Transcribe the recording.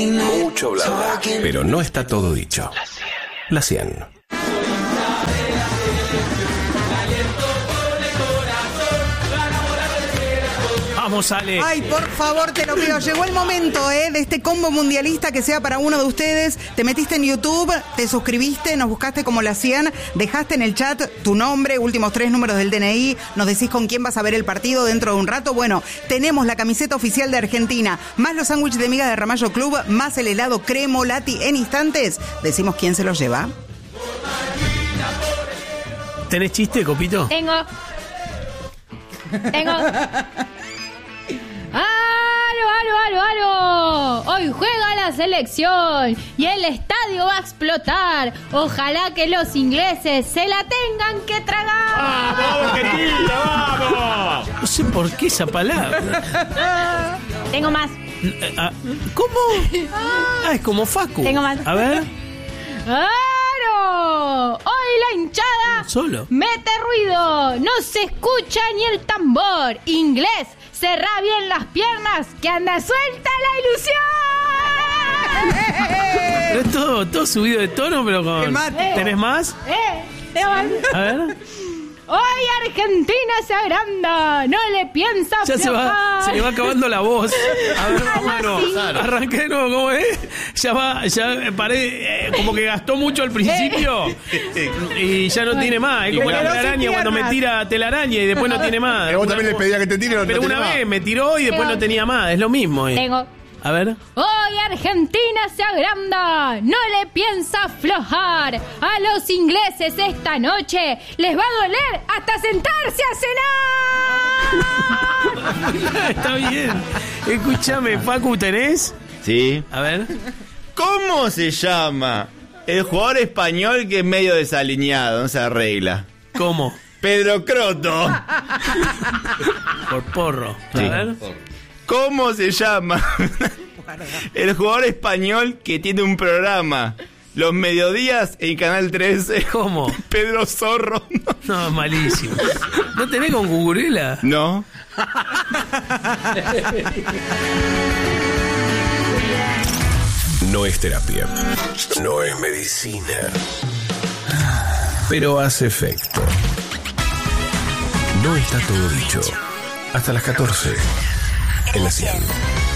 Mucho bla bla, pero no está todo dicho. La 100. Vamos, Ale. Ay, por favor, te lo pido. Llegó el momento, de este combo mundialista que sea para uno de ustedes. Te metiste en YouTube, te suscribiste, nos buscaste como La 100, dejaste en el chat tu nombre, últimos 3 números del DNI, nos decís con quién vas a ver el partido dentro de un rato. Bueno, tenemos la camiseta oficial de Argentina, más los sándwiches de migas de Ramallo Club, más el helado Cremolati en instantes. Decimos quién se los lleva. ¿Tenés chiste, Copito? Tengo. ¡Aló! Hoy juega la selección y el estadio va a explotar. Ojalá que los ingleses se la tengan que tragar. ¡Vamos, querida, vamos! No sé por qué esa palabra. Tengo más. ¿Cómo? Es como Facu. Tengo más. A ver. ¡Claro! Hoy la hinchada Solo mete ruido. No se escucha ni el tambor. Inglés, cerrá bien las piernas, que anda suelta la ilusión. Pero es todo subido de tono, pero con... ¿Tenés más? Tengo más. A ver. Hoy Argentina se agranda, no le piensa Ya se le va acabando la voz. A ver, bueno, arranqué de nuevo, ¿cómo es? Ya paré, como que gastó mucho al principio y ya no tiene más. Es como la telaraña cuando me tira telaraña y después no tiene más. Pero vos también le pedías que te tire, pero una vez me tiró y después no tenía más, es lo mismo. Tengo. A ver. Hoy Argentina se agranda, no le piensa aflojar. A los ingleses esta noche les va a doler hasta sentarse a cenar. Está bien. Escúchame, Facu, ¿tenés? Sí. A ver. ¿Cómo se llama el jugador español que es medio desalineado, no se arregla? ¿Cómo? Pedro Croto. Por porro. A Sí. ver. ¿Cómo se llama el jugador español que tiene un programa los mediodías en Canal 13? ¿Cómo? Pedro Zorro. No, malísimo. ¿No tenés con Gugurela? No. No es terapia. No es medicina. Pero hace efecto. No está todo dicho. Hasta las 14. En La 100.